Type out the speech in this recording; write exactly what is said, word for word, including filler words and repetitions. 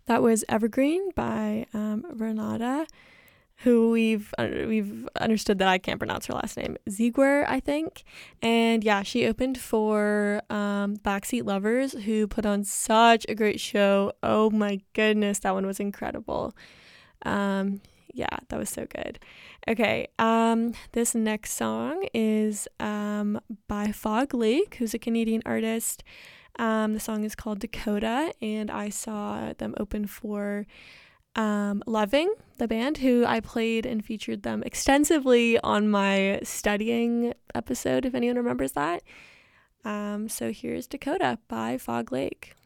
That was Evergreen by um, Renata, who we've uh, we've understood that I can't pronounce her last name. Ziegler, I think. And yeah, she opened for um, Backseat Lovers, who put on such a great show. Oh my goodness, that one was incredible. Um, yeah, that was so good. Okay, um, this next song is um, by Fog Lake, who's a Canadian artist. Um, the song is called Dakota, and I saw them open for um, Loving, the band, who I played and featured them extensively on my studying episode, if anyone remembers that. Um, so here's Dakota by Fog Lake.